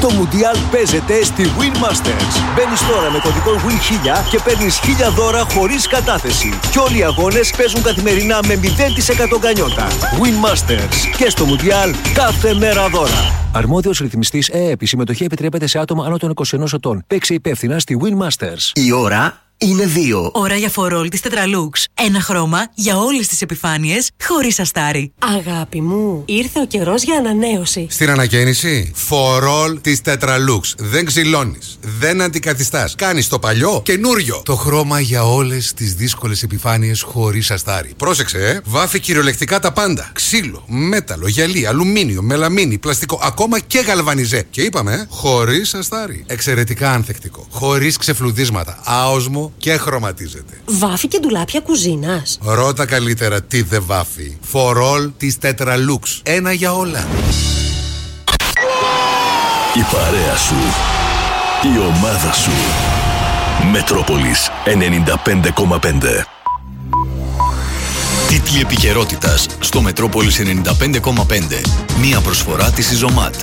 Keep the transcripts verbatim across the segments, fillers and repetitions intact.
Το Μουντιάλ παίζεται στη Win Masters. Μπαίνεις τώρα με κωδικό Win χίλια και παίρνεις χίλια δώρα χωρίς κατάθεση. Και όλοι οι αγώνες παίζουν καθημερινά με μηδέν τοις εκατό γκανιότα. Win Masters. Και στο Μουντιάλ κάθε μέρα δώρα. Αρμόδιος ρυθμιστής ΕΕΠ. Η συμμετοχή επιτρέπεται σε άτομα άνω των είκοσι ενός ετών. Παίξε υπεύθυνα στη Win Masters. Η ώρα είναι δύο. Ώρα για φορόλ της Tetralux. Ένα χρώμα για όλες τις επιφάνειες, χωρίς αστάρι. Αγάπη μου, ήρθε ο καιρός για ανανέωση. Στην ανακαίνιση, φορόλ της Tetralux. Δεν ξυλώνεις, δεν αντικαθιστάς. Κάνεις το παλιό καινούριο. Το χρώμα για όλες τις δύσκολες επιφάνειες, χωρίς αστάρι. Πρόσεξε, ε. Βάφει κυριολεκτικά τα πάντα. Ξύλο, μέταλλο, γυαλί, αλουμίνιο, μελαμίνι, πλαστικό, ακόμα και γαλβανιζέ. Και είπαμε, ε, χωρίς αστάρι. Εξαιρετικά ανθεκτικό. Χωρίς ξεφλουδίσματα. Άοσμο και χρωματίζεται. Βάφει και ντουλάπια κουζίνας. Ρώτα καλύτερα τι δεν βάφει. Φορόλ της Tetralux. Ένα για όλα. Η παρέα σου. Η ομάδα σου. Μετρόπολης ενενήντα πέντε κόμμα πέντε. Τίτλοι επικαιρότητας στο Μετρόπολης ενενήντα πέντε κόμμα πέντε. Μία προσφορά της Ιζωμάτ.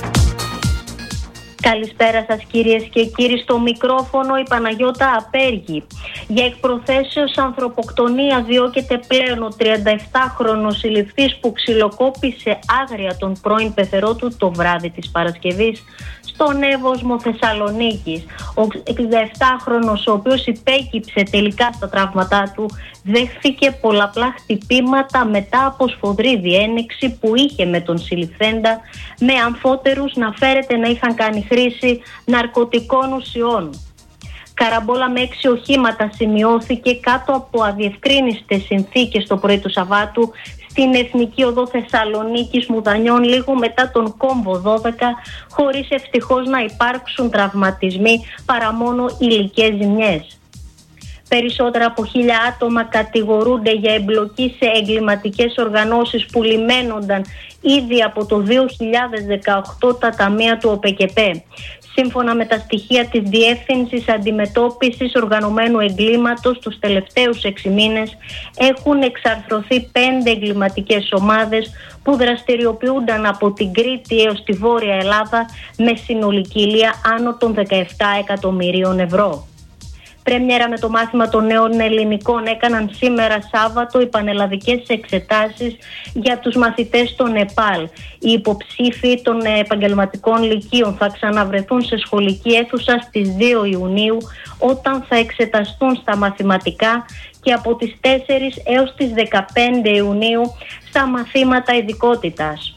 Καλησπέρα σας κυρίες και κύριοι, στο μικρόφωνο η Παναγιώτα Απέργη. Για εκπροθέσεως ανθρωποκτονία διώκεται πλέον ο τριανταεπτάχρονος συλληφθής που ξυλοκόπησε άγρια τον πρώην πεθερό του το βράδυ της Παρασκευής στον Εύωσμο Θεσσαλονίκης. Ο εξηνταεπτάχρονος, ο οποίος υπέκυψε τελικά στα τραύματά του, δέχθηκε πολλαπλά χτυπήματα μετά από σφοδρή διένεξη που είχε με τον συλληφθέντα, με αμφότερους να φέρεται να είχαν κάνει χρήση ναρκωτικών ουσιών. Καραμπόλα με έξι οχήματα σημειώθηκε κάτω από αδιευκρίνιστες συνθήκες το πρωί του Σαββάτου στην Εθνική Οδό Θεσσαλονίκης Μουδανιών, λίγο μετά τον κόμβο δώδεκα, χωρίς ευτυχώς να υπάρξουν τραυματισμοί παρά μόνο υλικές ζημιές. Περισσότερα από χίλια άτομα κατηγορούνται για εμπλοκή σε εγκληματικές οργανώσεις που λιμένονταν ήδη από το δύο χιλιάδες δεκαοκτώ τα ταμεία του ΟΠΕΚΕΠΕ. Σύμφωνα με τα στοιχεία της Διεύθυνσης Αντιμετώπισης Οργανωμένου Εγκλήματος, τους τελευταίους έξι μήνες έχουν εξαρθρωθεί πέντε εγκληματικές ομάδες που δραστηριοποιούνταν από την Κρήτη έως τη Βόρεια Ελλάδα με συνολική ηλία άνω των δεκαεπτά εκατομμυρίων ευρώ. Πρέμιερα με το μάθημα των νέων ελληνικών έκαναν σήμερα Σάββατο οι πανελλαδικές εξετάσεις για τους μαθητές των ΕΠΑΛ. Οι υποψήφοι των επαγγελματικών λυκείων θα ξαναβρεθούν σε σχολική αίθουσα στις δύο Ιουνίου, όταν θα εξεταστούν στα μαθηματικά, και από τις τέσσερις έως τις δεκαπέντε Ιουνίου στα μαθήματα ειδικότητας.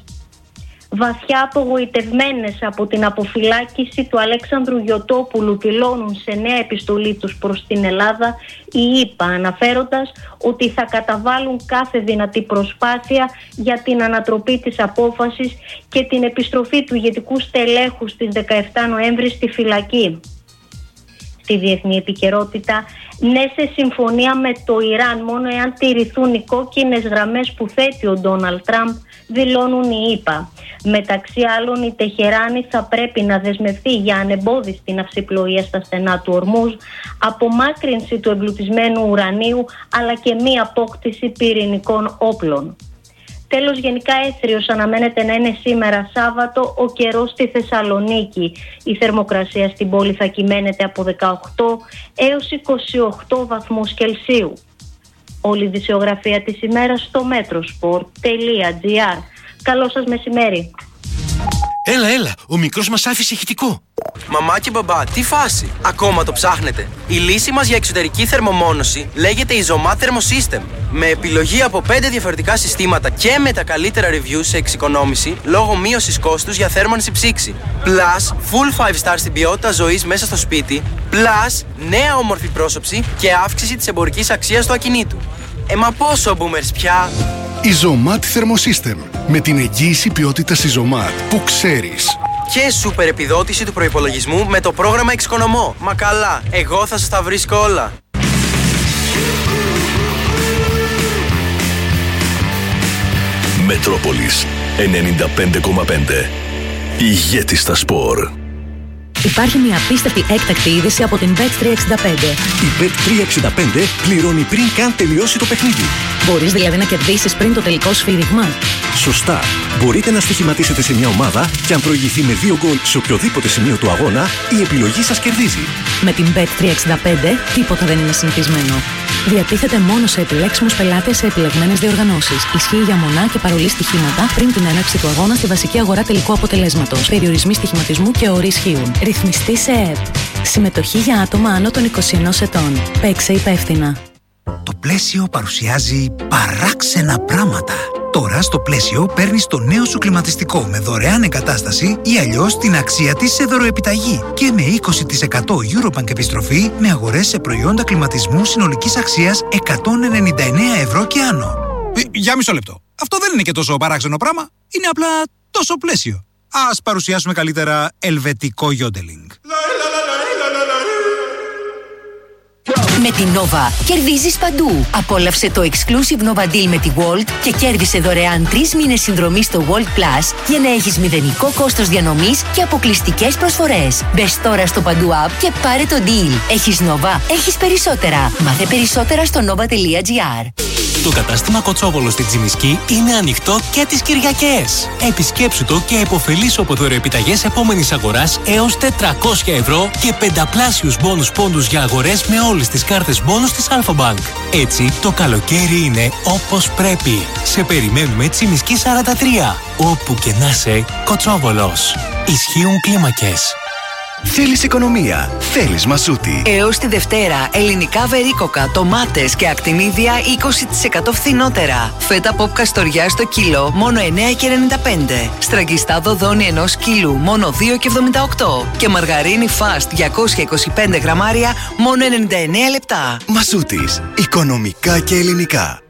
Βαθιά απογοητευμένες από την αποφυλάκηση του Αλέξανδρου Γιωτόπουλου δηλώνουν σε νέα επιστολή τους προς την Ελλάδα οι ΗΠΑ, αναφέροντας ότι θα καταβάλουν κάθε δυνατή προσπάθεια για την ανατροπή της απόφασης και την επιστροφή του ηγετικού στελέχους στις δεκαεπτά Νοέμβρη στη φυλακή. Στη διεθνή επικαιρότητα, ναι σε συμφωνία με το Ιράν μόνο εάν τηρηθούν οι κόκκινες γραμμές που θέτει ο Ντόναλντ Τραμπ, δηλώνουν οι ΗΠΑ. Μεταξύ άλλων, η Τεχεράνη θα πρέπει να δεσμευτεί για ανεμπόδιστη ναυσιπλοεία στα στενά του Ορμούζ, απομάκρυνση του εμπλουτισμένου ουρανίου, αλλά και μη απόκτηση πυρηνικών όπλων. Τέλος, γενικά έθριος αναμένεται να είναι σήμερα Σάββατο ο καιρός στη Θεσσαλονίκη. Η θερμοκρασία στην πόλη θα κυμαίνεται από δεκαοκτώ έως είκοσι οκτώ βαθμούς Κελσίου. Όλη η ειδησιογραφία της ημέρας στο metrosport τελεία gr. Καλό σας μεσημέρι. Έλα, έλα, ο μικρός μας άφησε ηχητικό. Μαμά και μπαμπά, τι φάση, ακόμα το ψάχνετε? Η λύση μας για εξωτερική θερμομόνωση λέγεται Izomat Thermosystem. Με επιλογή από πέντε διαφορετικά συστήματα και με τα καλύτερα reviews σε εξοικονόμηση λόγω μείωσης κόστους για θέρμανση ψήξη. Plus, full five star στην ποιότητα ζωής μέσα στο σπίτι. Plus, νέα όμορφη πρόσωψη και αύξηση της εμπορικής αξίας του ακινήτου. Ε, μα πόσο boomers πια! Izomat Thermosystem. Με την εγγύηση ποιότητας Izomat που ξέρεις. Και σούπερ επιδότηση του προϋπολογισμού με το πρόγραμμα Εξοικονομώ. Μα καλά, εγώ θα σας τα βρίσκω όλα. Μετρόπολης ενενήντα πέντε κόμμα πέντε. Ηγέτη στα σπορ. Υπάρχει μια απίστευτη έκτακτη είδηση από την μπετ τριακόσια εξήντα πέντε. Η μπετ τριακόσια εξήντα πέντε πληρώνει πριν καν τελειώσει το παιχνίδι. Μπορείς δηλαδή να κερδίσεις πριν το τελικό σφύριγμα. Σωστά. Μπορείτε να στοιχηματίσετε σε μια ομάδα και αν προηγηθεί με δύο γκολ σε οποιοδήποτε σημείο του αγώνα, η επιλογή σας κερδίζει. Με την μπετ τριακόσια εξήντα πέντε τίποτα δεν είναι συνηθισμένο. Διατίθεται μόνο σε επιλέξιμους πελάτες σε επιλεγμένες διοργανώσεις. Ισχύει για μονά και παρολί στοιχήματα πριν την έναρξη του αγώνα στη βασική αγορά τελικού αποτελέσματος. Περιορισμοί στοιχηματισμού και όροι ισχύουν. Ρυθμιστή σε ΕΕΠ. Συμμετοχή για άτομα άνω των είκοσι ενός ετών. Παίξε υπεύθυνα. Το Πλαίσιο παρουσιάζει παράξενα πράγματα. Τώρα στο Πλαίσιο παίρνεις το νέο σου κλιματιστικό με δωρεάν εγκατάσταση ή αλλιώς την αξία της σε δωροεπιταγή και με είκοσι τοις εκατό Eurobank επιστροφή με αγορές σε προϊόντα κλιματισμού συνολικής αξίας εκατόν ενενήντα εννέα ευρώ και άνω. Ε, για μισό λεπτό. Αυτό δεν είναι και τόσο παράξενο πράγμα. Είναι απλά τόσο Πλαίσιο. Ας παρουσιάσουμε καλύτερα ελβετικό γιόντελινγκ. Με την Nova κερδίζεις παντού. Απόλαυσε το exclusive Nova Deal με τη Walt και κέρδισε δωρεάν τρεις μήνες συνδρομή στο Walt Plus για να έχεις μηδενικό κόστος διανομής και αποκλειστικές προσφορές. Μπες τώρα στο παντού app και πάρε το deal. Έχεις Nova, έχεις περισσότερα. Μάθε περισσότερα στο nova τελεία gr. Το κατάστημα Κοτσόβολο στη Τζιμισκή είναι ανοιχτό και τις Κυριακές. Επισκέψου το και επωφελήσου από δωρεοεπιταγές επόμενης αγοράς έως τετρακόσια ευρώ και πενταπλάσιους μπόνους πόντους για αγορές με όλες τις κάρτες μπόνους της Αλφα-Bank. Έτσι, το καλοκαίρι είναι όπως πρέπει. Σε περιμένουμε Τσιμισκή σαράντα τρία. Όπου και να σε, Κοτσόβολος. Ισχύουν κλίμακες. Θέλεις οικονομία, θέλεις Μασούτη. Έως τη Δευτέρα, ελληνικά βερίκοκα, τομάτες και ακτινίδια είκοσι τοις εκατό φθηνότερα. Φέτα ποπ καστοριά στο κιλό, μόνο εννέα και ενενήντα πέντε. Στραγγιστά δοδόνι ενός κιλού, μόνο δύο και εβδομήντα οκτώ. Και μαργαρίνη φαστ διακόσια είκοσι πέντε γραμμάρια, μόνο ενενήντα εννέα λεπτά. Μασούτης, οικονομικά και ελληνικά.